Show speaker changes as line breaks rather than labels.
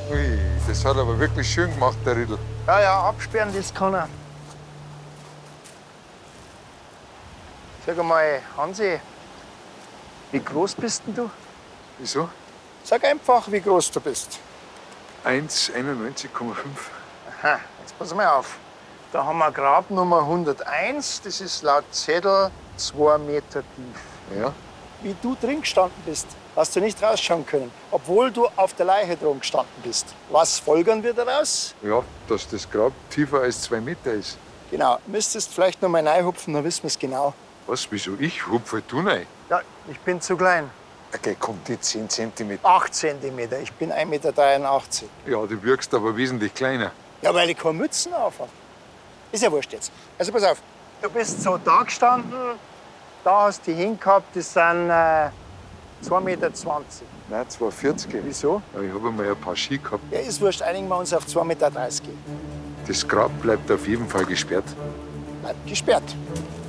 Ui, das hat aber wirklich schön gemacht, der Riedl.
Ja, ja, absperren, das kann er. Sag einmal, Hansi, wie groß bist denn du?
Wieso?
Sag einfach, wie groß du bist.
1,91,5.
Aha, jetzt pass mal auf. Da haben wir Grabnummer 101, das ist laut Zettel 2 Meter tief.
Ja?
Wie du drin gestanden bist, hast du nicht rausschauen können, obwohl du auf der Leiche drum gestanden bist. Was folgern wir daraus?
Ja, dass das Grab tiefer als 2 Meter ist.
Genau, müsstest vielleicht noch mal reinhupfen, dann wissen wir es genau.
Was, wieso ich? Hupf halt du rein.
Ja, ich bin zu klein.
Okay, komm, die 10 cm.
8 Zentimeter, ich bin 1,83 Meter.
Ja, du wirkst aber wesentlich kleiner.
Ja, weil ich keine Mützen auf habe. Ist ja wurscht jetzt. Also pass auf, du bist so da gestanden, da hast du hingehabt, das sind 2,20 Meter.
Nein, 2,40.
Wieso?
Ja, ich habe einmal ein paar Ski gehabt.
Ja, ist wurscht, einigen wir uns auf 2,30 Meter.
Das Grab bleibt auf jeden Fall gesperrt.
Bleibt gesperrt.